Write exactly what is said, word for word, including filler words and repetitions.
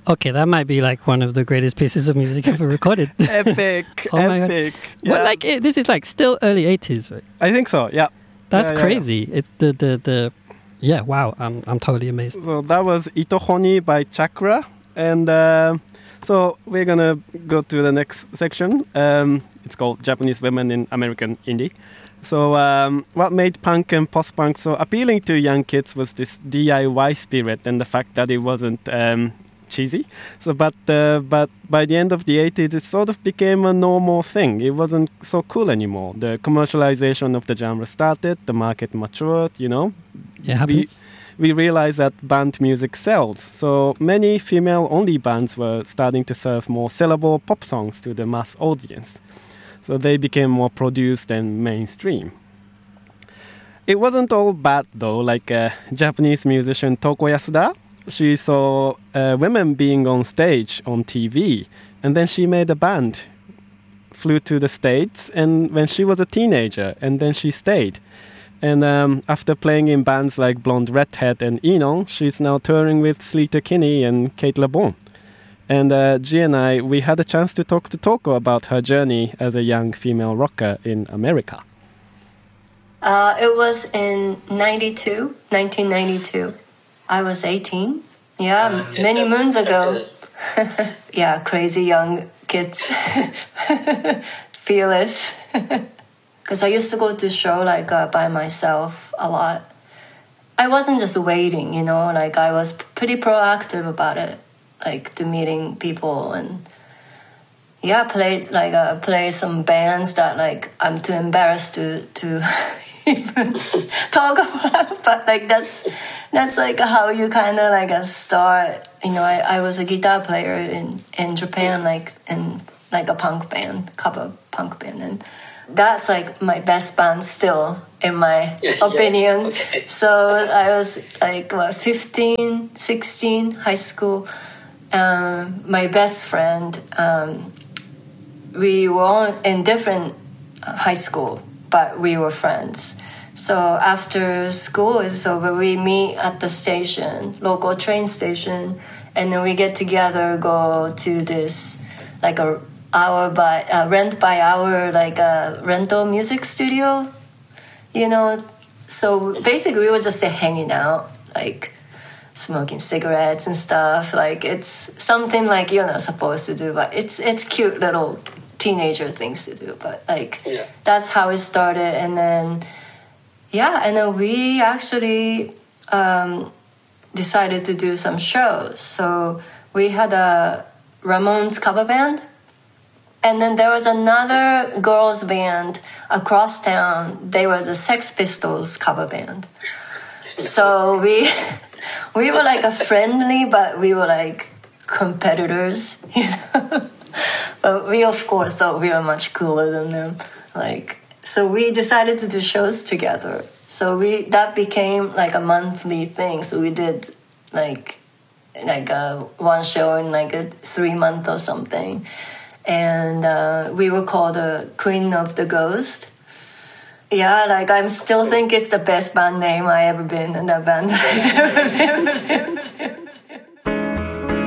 Okay, that might be like one of the greatest pieces of music ever recorded. Epic, oh my epic. God. Yeah. Well, like it, this is like still early eighties, right? I think so. Yeah. That's yeah, yeah, crazy. Yeah. It's the the the. Yeah, wow. I'm I'm totally amazed. So that was Itohoni by Chakra, and uh, so we're gonna go to the next section. Um, it's called Japanese Women in American Indie. So um, what made punk and post-punk so appealing to young kids was this D I Y spirit and the fact that it wasn't um, cheesy. So, but uh, but by the end of the eighties, it sort of became a normal thing. It wasn't so cool anymore. The commercialization of the genre started. The market matured. You know, it happens. We, we realized that band music sells. So many female-only bands were starting to serve more sellable pop songs to the mass audience. So they became more produced and mainstream. It wasn't all bad though, like uh, Japanese musician Toko Yasuda. She saw uh, women being on stage on T V, and then she made a band, flew to the States, and when she was a teenager, and then she stayed. And um, after playing in bands like Blonde Redhead and Enon, she's now touring with Sleater Kinney and Kate LeBon. And uh, G and I, we had a chance to talk to Toko about her journey as a young female rocker in America. Uh, it was in ninety-two, nineteen ninety-two. I was eighteen. Yeah, uh, yeah many moons ago. Yeah, crazy young kids. Fearless. Because I used to go to show like uh, by myself a lot. I wasn't just waiting, you know, like I was pretty proactive about it. Like to meeting people and yeah, play like uh, play some bands that like I'm too embarrassed to to even talk about. But like that's that's like how you kind of like uh, start. You know, I, I was a guitar player in in Japan, like in like a punk band, cover punk band, and that's like my best band still, in my opinion. Okay. So I was like what fifteen, sixteen, high school. Um, my best friend, um, we were all in different high school, but we were friends. So after school is over, we meet at the station, local train station, and then we get together, go to this like a hour by uh, rent by hour like a rental music studio, you know. So basically, we were just uh, hanging out, like. Smoking cigarettes and stuff. Like it's something like you're not supposed to do, but it's it's cute little teenager things to do. But like yeah. That's how it started, and then yeah, and then we actually um, decided to do some shows. So we had a Ramones cover band, and then there was another girls band across town. They were the Sex Pistols cover band. So we. We were like a friendly, but we were like competitors, you know. But we of course thought we were much cooler than them. Like so, we decided to do shows together. So we that became like a monthly thing. So we did like like a one show in like a three month or something, and uh, we were called the Queen of the Ghost. Yeah, like I still think it's the best band name I ever been in that band I've ever been to.